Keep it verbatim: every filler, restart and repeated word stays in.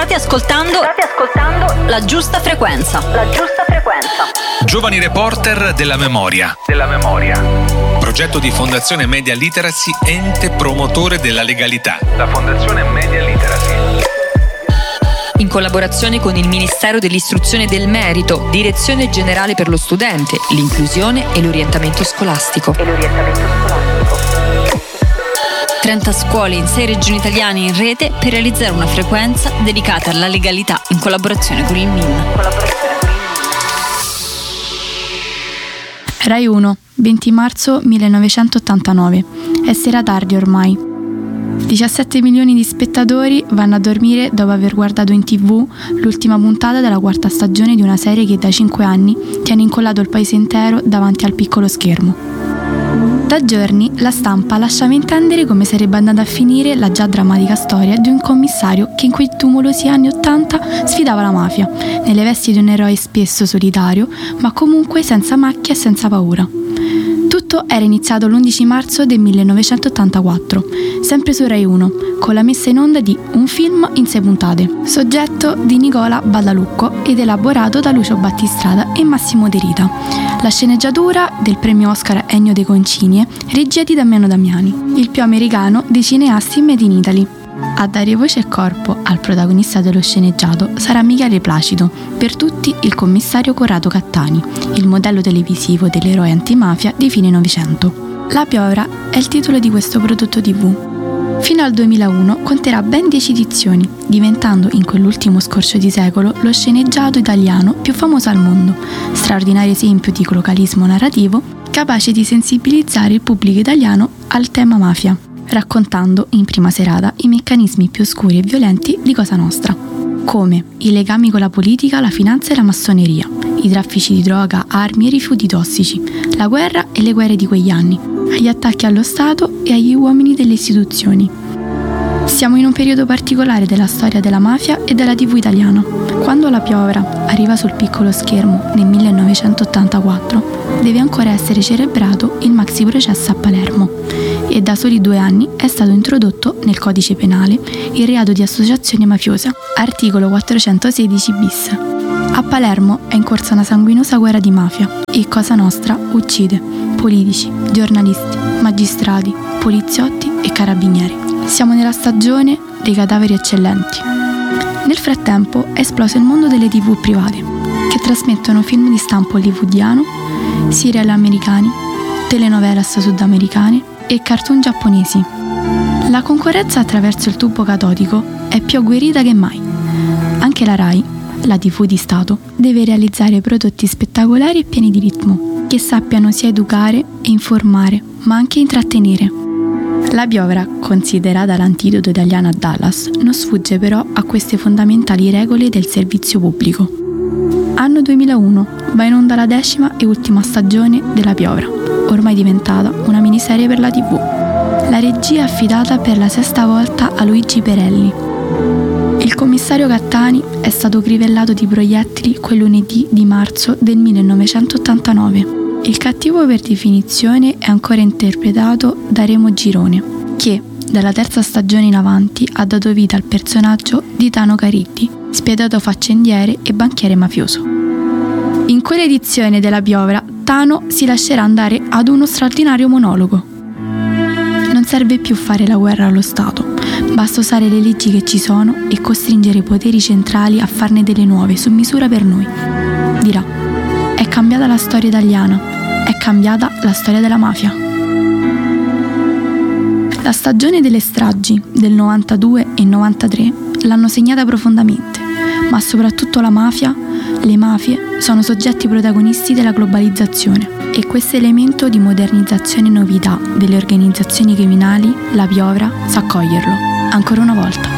State ascoltando, state ascoltando la giusta frequenza. La giusta frequenza. Giovani reporter della memoria. Della memoria. Progetto di Fondazione Media Literacy, ente promotore della legalità. La Fondazione Media Literacy. In collaborazione con il Ministero dell'Istruzione e del Merito, Direzione Generale per lo Studente, l'Inclusione e l'Orientamento Scolastico. E l'orientamento scolastico. trenta scuole in sei regioni italiane in rete per realizzare una frequenza dedicata alla legalità in collaborazione con il M I N. Rai uno, venti marzo millenovecentottantanove. È sera tardi ormai. diciassette milioni di spettatori vanno a dormire dopo aver guardato in tv l'ultima puntata della quarta stagione di una serie che da cinque anni tiene incollato il paese intero davanti al piccolo schermo. Da giorni la stampa lasciava intendere come sarebbe andata a finire la già drammatica storia di un commissario che in quei tumolosi anni ottanta sfidava la mafia, nelle vesti di un eroe spesso solitario, ma comunque senza macchia e senza paura. Tutto era iniziato l'undici marzo del millenovecentottantaquattro, sempre su Rai uno, con la messa in onda di Un film in sei puntate, soggetto di Nicola Badalucco ed elaborato da Lucio Battistrada e Massimo De Rita. La sceneggiatura del premio Oscar Ennio De Concini, regia di Damiano Damiani, il più americano dei cineasti made in Italy. A dare voce e corpo al protagonista dello sceneggiato sarà Michele Placido, per tutti il commissario Corrado Cattani, il modello televisivo dell'eroe antimafia di fine Novecento. La piovra è il titolo di questo prodotto tivù. Fino al duemilauno conterà ben dieci edizioni, diventando in quell'ultimo scorcio di secolo lo sceneggiato italiano più famoso al mondo, straordinario esempio di localismo narrativo capace di sensibilizzare il pubblico italiano al tema mafia, raccontando in prima serata i meccanismi più oscuri e violenti di Cosa Nostra, come i legami con la politica, la finanza e la massoneria, i traffici di droga, armi e rifiuti tossici, la guerra e le guerre di quegli anni, agli attacchi allo Stato e agli uomini delle istituzioni. Siamo in un periodo particolare della storia della mafia e della tivù italiana. Quando La piovra arriva sul piccolo schermo nel millenovecentottantaquattro, deve ancora essere celebrato il maxi processo a Palermo e da soli due anni è stato introdotto nel codice penale il reato di associazione mafiosa, articolo quattrocentosedici bis. A Palermo è in corso una sanguinosa guerra di mafia e Cosa Nostra uccide politici, giornalisti, magistrati, poliziotti e carabinieri. Siamo nella stagione dei cadaveri eccellenti. Nel frattempo è esploso il mondo delle tivù private, che trasmettono film di stampo hollywoodiano, serial americani, telenovelas sudamericane e cartoon giapponesi. La concorrenza attraverso il tubo catodico è più agguerrita che mai. Anche la Rai, la tivù di Stato, deve realizzare prodotti spettacolari e pieni di ritmo, che sappiano sia educare e informare, ma anche intrattenere. La piovra, considerata l'antidoto italiano a Dallas, non sfugge però a queste fondamentali regole del servizio pubblico. Anno duemilauno, va in onda la decima e ultima stagione della piovra, ormai diventata una miniserie per la tivù. La regia è affidata per la sesta volta a Luigi Perelli. Il commissario Cattani è stato crivellato di proiettili quel lunedì di marzo del millenovecentottantanove. Il cattivo per definizione è ancora interpretato da Remo Girone, che dalla terza stagione in avanti ha dato vita al personaggio di Tano Cariddi, spietato faccendiere e banchiere mafioso. In quell'edizione della piovra, Tano si lascerà andare ad uno straordinario monologo. Non serve più fare la guerra allo Stato, basta usare le leggi che ci sono e costringere i poteri centrali a farne delle nuove su misura per noi. Dirà: è cambiata la storia italiana, è cambiata la storia della mafia. La stagione delle stragi del novantadue e novantatré l'hanno segnata profondamente, ma soprattutto la mafia, le mafie sono soggetti protagonisti della globalizzazione e questo elemento di modernizzazione e novità delle organizzazioni criminali, la piovra sa coglierlo, ancora una volta.